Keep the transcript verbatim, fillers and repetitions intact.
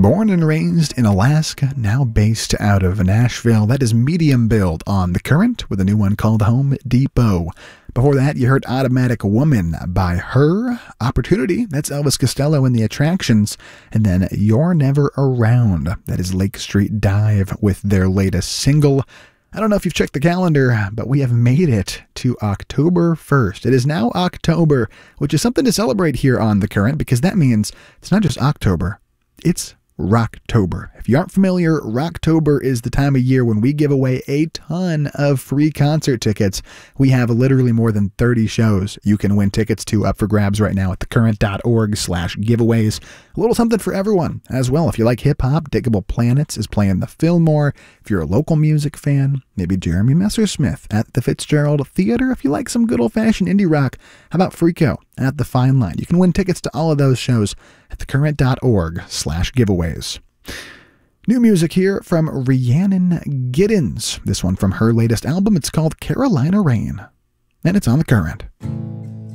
Born and raised in Alaska, now based out of Nashville, that is Medium Build on The Current with a new one called Home Depot. Before that, you heard Automatic Woman by Her, Opportunity, that's Elvis Costello in The Attractions, and then You're Never Around, that is Lake Street Dive with their latest single. I don't know if you've checked the calendar, but we have made it to October first. It is now October, which is something to celebrate here on The Current because that means it's not just October, it's Rocktober. If you aren't familiar, Rocktober is the time of year when we give away a ton of free concert tickets. We have literally more than thirty shows you can win tickets to up for grabs right now at thecurrent.org slash giveaways. A little something for everyone as well. If you like hip-hop, Diggable Planets is playing the Fillmore. If you're a local music fan, maybe Jeremy Messersmith at the Fitzgerald Theater. If you like some good old-fashioned indie rock, how about Freako at the Fine Line? You can win tickets to all of those shows at thecurrent.org slash giveaways. New music here from Rhiannon Giddens. This one from her latest album. It's called Carolina Rain, and it's on The Current.